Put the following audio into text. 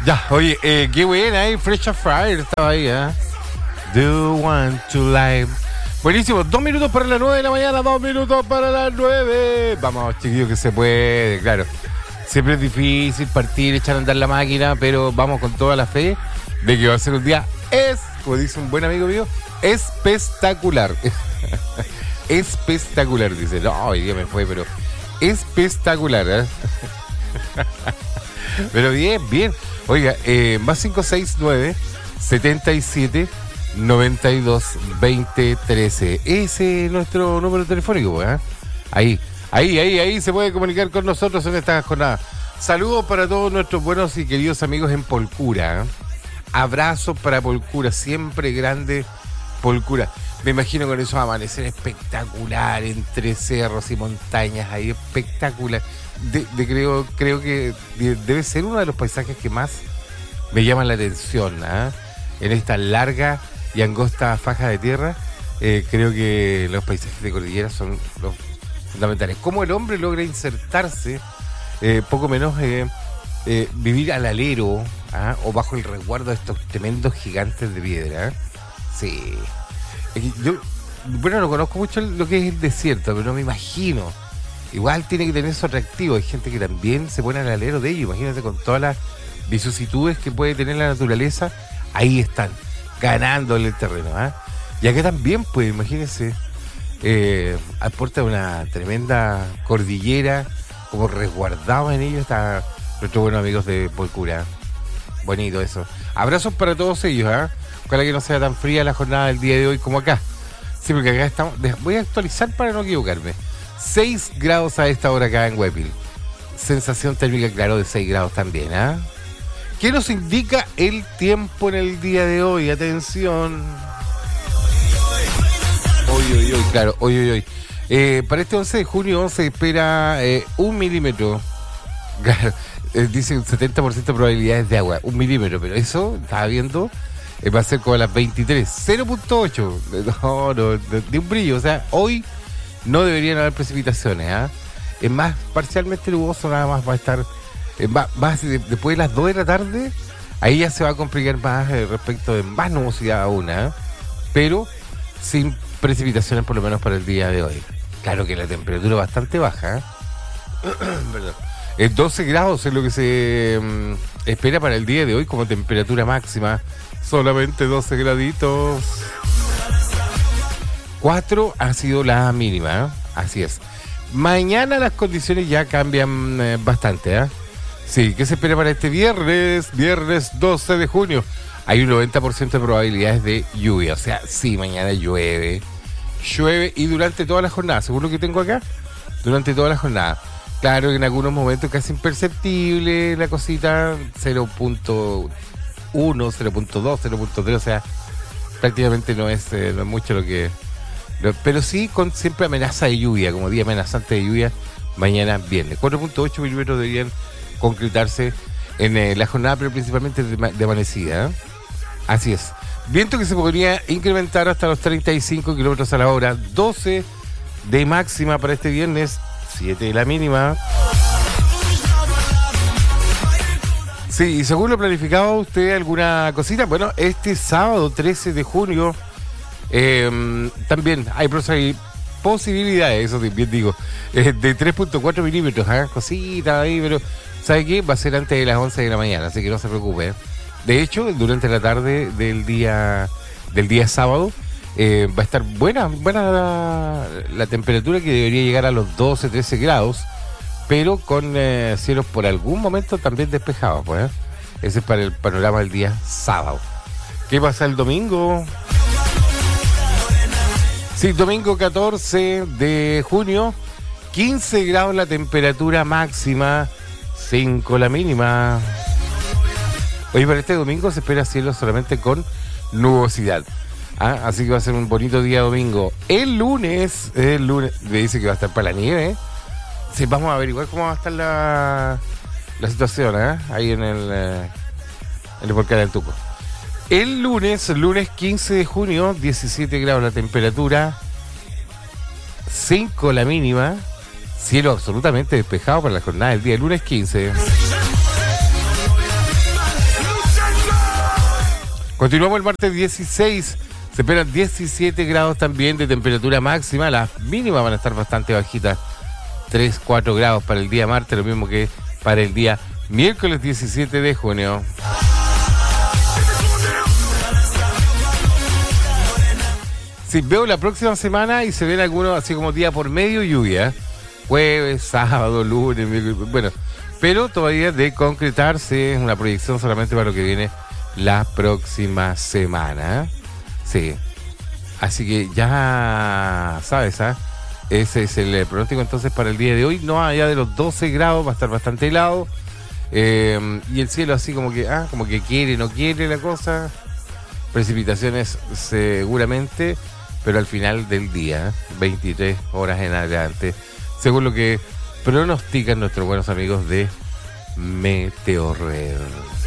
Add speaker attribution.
Speaker 1: Ya, oye, qué buena, Fresh and Fire estaba ahí, Do you want to live? Buenísimo, 2 minutos para las 9 de la mañana, 2 minutos para las 9. Vamos, chiquillos, que se puede, claro. Siempre es difícil partir, echar a andar la máquina, pero vamos con toda la fe de que va a ser un día, como dice un buen amigo mío, espectacular. Espectacular, dice. No, hoy día me fue, pero espectacular, Pero bien, bien. Oiga, más 569 77 92 20 13. Ese es nuestro número telefónico, Ahí se puede comunicar con nosotros en esta jornada. Saludos para todos nuestros buenos y queridos amigos en Polcura. Abrazos para Polcura, siempre grande Polcura. Me imagino con esos amanecer espectacular entre cerros y montañas, ahí espectacular. Creo que debe ser uno de los paisajes que más me llaman la atención, en esta larga y angosta faja de tierra. Creo que los paisajes de cordillera son los fundamentales. Cómo el hombre logra insertarse, poco menos vivir al alero, o bajo el resguardo de estos tremendos gigantes de piedra. Sí. Yo, no conozco mucho lo que es el desierto, pero no me imagino. Igual tiene que tener su atractivo. Hay gente que también se pone al alero de ello. Imagínate, con todas las vicisitudes que puede tener la naturaleza, ahí están, ganándole el terreno. Y acá también, pues, imagínense, al puerta de una tremenda cordillera, como resguardados en ello, está nuestros buenos amigos de Polcura. Bonito eso. Abrazos para todos ellos, Ojalá que no sea tan fría la jornada del día de hoy como acá. Sí, porque acá estamos. Voy a actualizar para no equivocarme. 6 grados a esta hora acá en Huepil. Sensación térmica, claro, de 6 grados también, ¿Qué nos indica el tiempo en el día de hoy? Atención. Hoy. Para este 11 de junio se espera 1 milímetro. Claro, dice un 70% de probabilidades de agua. 1 milímetro, pero eso, estaba viendo, va a ser como a las 23. 0.8. No, de un brillo. O sea, hoy no deberían haber precipitaciones, Es más, parcialmente nuboso, nada más va a estar. Después de las 2 de la tarde, ahí ya se va a complicar más respecto de más nubosidad aún, pero sin precipitaciones por lo menos para el día de hoy. Claro que la temperatura es bastante baja, Perdón. 12 grados es lo que se espera para el día de hoy como temperatura máxima. Solamente 12 graditos. 4 ha sido la mínima, Así es. Mañana las condiciones ya cambian bastante, Sí, ¿qué se espera para este viernes? Viernes 12 de junio. Hay un 90% de probabilidades de lluvia. O sea, sí, mañana llueve. Llueve y durante toda la jornada, según lo que tengo acá, durante toda la jornada. Claro que en algunos momentos casi imperceptible la cosita, 0.1, 0.2, 0.3, o sea, prácticamente no es mucho lo que... Pero sí con siempre amenaza de lluvia, como día amenazante de lluvia, mañana viernes. 4.8 milímetros deberían concretarse en la jornada, pero principalmente de amanecida. Así es. Viento que se podría incrementar hasta los 35 kilómetros a la hora. 12 de máxima para este viernes, 7 de la mínima. Sí, y según lo planificado, ¿usted alguna cosita? Bueno, este sábado 13 de junio también hay posibilidades, eso bien digo, de 3.4 milímetros, cosita ahí, pero ¿sabe qué? Va a ser antes de las 11 de la mañana, así que no se preocupe. De hecho, durante la tarde del día sábado va a estar buena la temperatura, que debería llegar a los 12, 13 grados, pero con cielos por algún momento también despejados, pues. Ese es para el panorama del día sábado. ¿Qué pasa el domingo? Sí, domingo 14 de junio, 15 grados la temperatura máxima, 5 la mínima. Hoy para este domingo se espera cielo solamente con nubosidad. Así que va a ser un bonito día domingo. El lunes me dice que va a estar para la nieve. Sí, vamos a averiguar cómo va a estar la situación, ahí en el volcán del Tuco. El lunes 15 de junio, 17 grados la temperatura, 5 la mínima, cielo absolutamente despejado para la jornada del día lunes 15. Continuamos el martes 16. Se esperan 17 grados también de temperatura máxima. Las mínimas van a estar bastante bajitas. 3, 4 grados para el día martes, lo mismo que para el día miércoles 17 de junio. Sí, veo la próxima semana y se ven algunos así como día por medio lluvia. Jueves, sábado, lunes, miércoles, bueno. Pero todavía de concretarse, es una proyección solamente para lo que viene la próxima semana. Sí. Así que ya sabes, ¿ah? Ese es el pronóstico entonces para el día de hoy. No allá de los 12 grados, va a estar bastante helado. Y el cielo así como que quiere, no quiere la cosa. Precipitaciones seguramente, pero al final del día, 23 horas en adelante, según lo que pronostican nuestros buenos amigos de Meteorred.